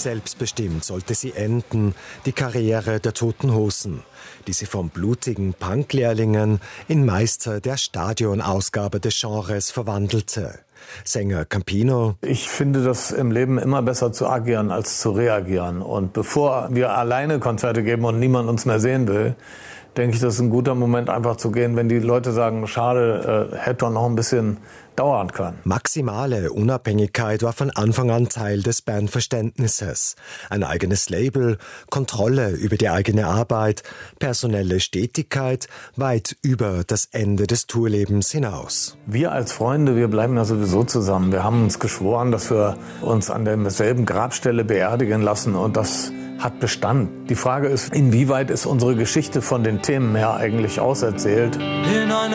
Selbstbestimmt sollte sie enden, die Karriere der Toten Hosen, die sie von blutigen Punklehrlingen in Meister der Stadionausgabe des Genres verwandelte. Sänger Campino: Ich finde das im Leben immer besser zu agieren als zu reagieren. Und bevor wir alleine Konzerte geben und niemand uns mehr sehen will, denke ich, das ist ein guter Moment, einfach zu gehen, wenn die Leute sagen, schade, hätte doch noch ein bisschen dauern können. Maximale Unabhängigkeit war von Anfang an Teil des Bandverständnisses. Ein eigenes Label, Kontrolle über die eigene Arbeit, personelle Stetigkeit weit über das Ende des Tourlebens hinaus. Wir als Freunde, wir bleiben ja sowieso zusammen. Wir haben uns geschworen, dass wir uns an derselben Grabstelle beerdigen lassen, und das hat Bestand. Die Frage ist, inwieweit ist unsere Geschichte von den Themen her eigentlich auserzählt?